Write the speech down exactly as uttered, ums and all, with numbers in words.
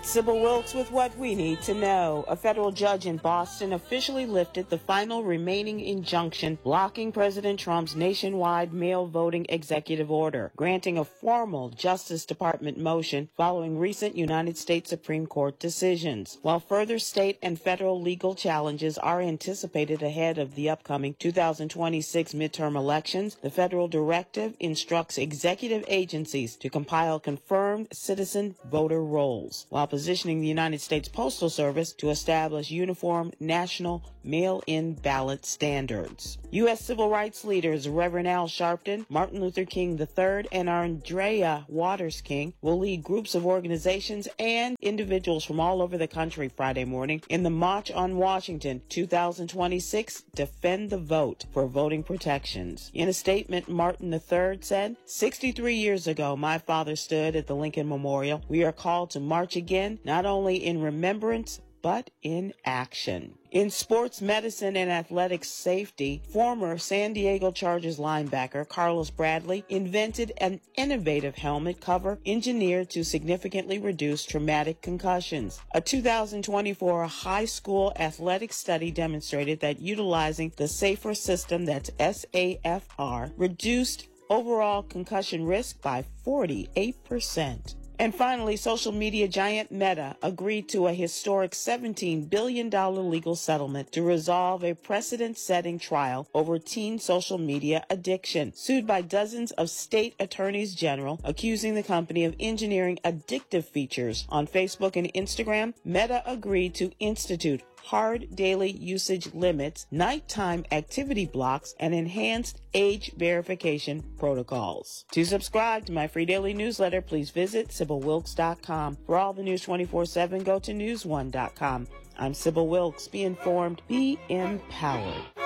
Sybil Wilkes with what we need to know. A federal judge in Boston officially lifted the final remaining injunction blocking President Trump's nationwide mail voting executive order, granting a formal Justice Department motion following recent United States Supreme Court decisions. While further state and federal legal challenges are anticipated ahead of the upcoming two thousand twenty-six midterm elections, the federal directive instructs executive agencies to compile confirmed citizen voter rolls, while positioning the United States Postal Service to establish uniform national mail-in ballot standards. U S civil rights leaders Reverend Al Sharpton, Martin Luther King the third, and Andrea Waters King will lead groups of organizations and individuals from all over the country Friday morning in the March on Washington two thousand twenty-six Defend the Vote for voting protections. In a statement, Martin the third said, sixty-three years ago, my father stood at the Lincoln Memorial. We are called to march again, not only in remembrance, but in action. In sports medicine and athletic safety, former San Diego Chargers linebacker Carlos Bradley invented an innovative helmet cover engineered to significantly reduce traumatic concussions. A two thousand twenty-four high school athletic study demonstrated that utilizing the SAFER system, that's S A F R, reduced overall concussion risk by forty-eight percent. And finally, social media giant Meta agreed to a historic seventeen billion dollars legal settlement to resolve a precedent-setting trial over teen social media addiction. Sued by dozens of state attorneys general accusing the company of engineering addictive features on Facebook and Instagram, Meta agreed to institute hard daily usage limits, nighttime activity blocks, and enhanced age verification protocols. To subscribe to my free daily newsletter, please visit Sybil Wilkes dot com. For all the news twenty-four seven, go to news one dot com. I'm Sybil Wilkes. Be informed, be empowered.